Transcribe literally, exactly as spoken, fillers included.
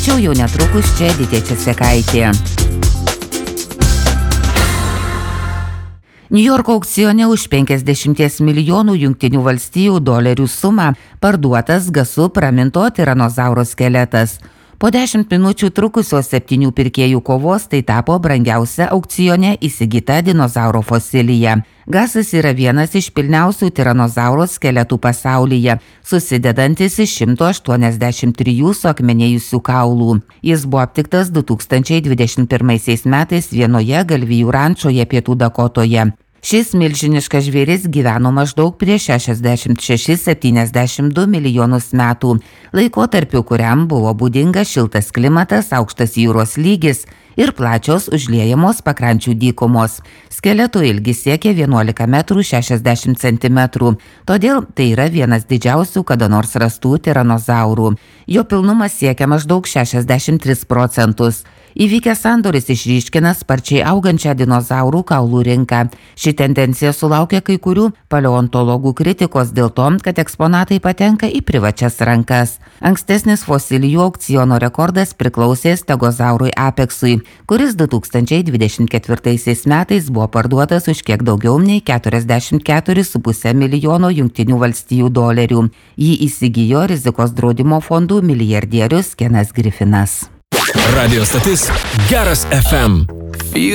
Čia jau netrukus čia Editė Česekaitė. Niujorko aukcione už penkiasdešimt milijonų jungtinių valstijų dolerių sumą parduotas gasu praminto tiranozauro skeletas. Po dešimt minučių trukusios septynių pirkėjų kovos tai tapo brangiausia aukcione įsigyta dinozauro fosilija. Gasas yra vienas iš pilniausių tiranozauro skeletų pasaulyje, susidedantis iš šimto aštuoniasdešimt trijų suakmenėjusių kaulų. Jis buvo aptiktas du tūkstančiai dvidešimt pirmaisiais metais vienoje galvijų rančoje Pietų Dakotoje. Šis milžiniškas žvėris gyveno maždaug prieš šešiasdešimt šešis septyniasdešimt du milijonus metų, laikotarpiu, kuriam buvo būdingas šiltas klimatas, aukštas jūros lygis ir plačios užliejamos pakrančių dykumos. Skeleto ilgis siekia vienuolika metrų šešiasdešimt centimetrų, todėl tai yra vienas didžiausių kada nors rastų tiranozaurų. Jo pilnumas siekia maždaug šešiasdešimt tris procentus. Įvykęs sandoris išryškina sparčiai augančią dinozaurų kaulų rinką. Ši tendencija sulaukia kai kurių paleontologų kritikos dėl to, kad eksponatai patenka į privačias rankas. Ankstesnis fosilijų aukciono rekordas priklausė stegozaurui apexui, kuris du tūkstančiai dvidešimt ketvirtaisiais metais buvo parduotas už kiek daugiau nei keturiasdešimt keturis su puse milijono jungtinių valstijų dolerių. Jį įsigijo rizikos draudimo fondų milijardierius Kenas Griffinas. Radio stotis Geras F M.